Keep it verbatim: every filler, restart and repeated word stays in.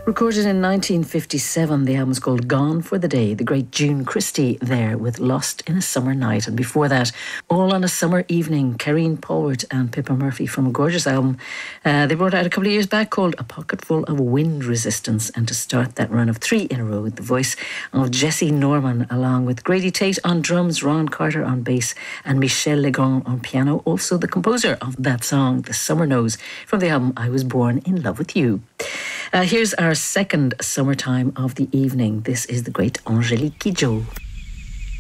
Recorded in nineteen fifty-seven, the album's called Gone for the Day. The great June Christie there with Lost in a Summer Night. And before that, All on a Summer Evening, Karine Polwart and Pippa Murphy from a gorgeous album uh, they brought out a couple of years back called A Pocketful of Wind Resistance. And to start that run of three in a row, the voice of Jesse Norman, along with Grady Tate on drums, Ron Carter on bass, and Michel Legrand on piano. Also the composer of that song, The Summer Knows, from the album I Was Born in Love with You. Uh, here's our second summertime of the evening. This is the great Angélique Kidjo.